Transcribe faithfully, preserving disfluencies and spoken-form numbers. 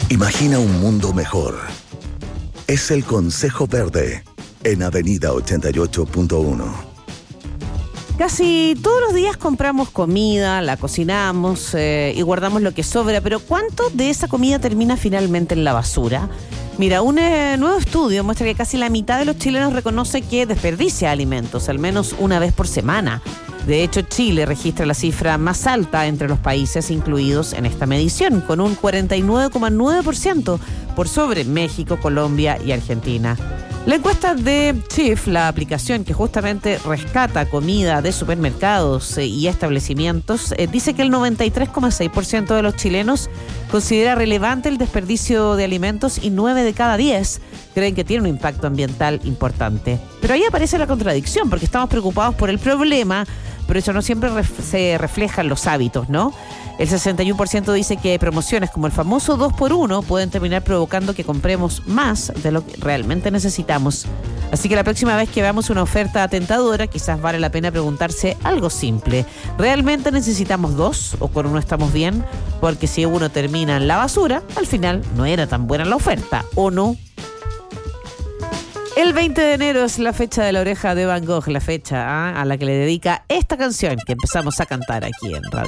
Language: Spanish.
Imagina un mundo mejor. Es el Consejo Verde en Avenida ochenta y ocho punto uno. Casi todos los días compramos comida, la cocinamos eh, y guardamos lo que sobra, pero ¿cuánto de esa comida termina finalmente en la basura? Mira, un eh, nuevo estudio muestra que casi la mitad de los chilenos reconoce que desperdicia alimentos, al menos una vez por semana. De hecho, Chile registra la cifra más alta entre los países incluidos en esta medición, con un cuarenta y nueve coma nueve por ciento por sobre México, Colombia y Argentina. La encuesta de Chief, la aplicación que justamente rescata comida de supermercados eh, y establecimientos, eh, dice que el noventa y tres coma seis por ciento de los chilenos considera relevante el desperdicio de alimentos y nueve de cada diez creen que tiene un impacto ambiental importante. Pero ahí aparece la contradicción, porque estamos preocupados por el problema, pero eso no siempre ref- se refleja en los hábitos, ¿no? El sesenta y uno por ciento dice que promociones como el famoso dos por uno pueden terminar provocando que compremos más de lo que realmente necesitamos. Así que la próxima vez que veamos una oferta tentadora, quizás vale la pena preguntarse algo simple. ¿Realmente necesitamos dos o con uno estamos bien? Porque si uno termina en la basura, al final no era tan buena la oferta, ¿o no? El veinte de enero es la fecha de la oreja de Van Gogh, la fecha ¿eh? a la que le dedica esta canción que empezamos a cantar aquí en Radio